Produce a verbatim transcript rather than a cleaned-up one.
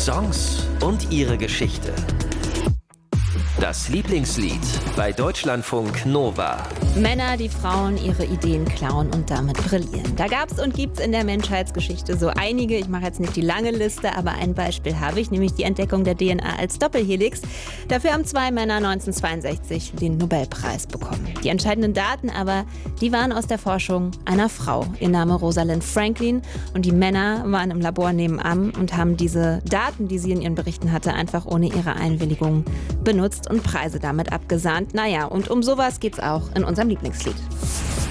Songs und ihre Geschichte. Das Lieblingslied bei Deutschlandfunk Nova. Männer, die Frauen ihre Ideen klauen und damit brillieren. Da gab's und gibt's in der Menschheitsgeschichte so einige. Ich mache jetzt nicht die lange Liste, aber ein Beispiel habe ich, nämlich die Entdeckung der D N A als Doppelhelix. Dafür haben zwei Männer neunzehnhundertzweiundsechzig den Nobelpreis bekommen. Die entscheidenden Daten aber, die waren aus der Forschung einer Frau. Ihr Name Rosalind Franklin. Und die Männer waren im Labor nebenan und haben diese Daten, die sie in ihren Berichten hatte, einfach ohne ihre Einwilligung benutzt und Preise damit abgesahnt. Naja, und um sowas geht's auch in unserem Lieblingslied.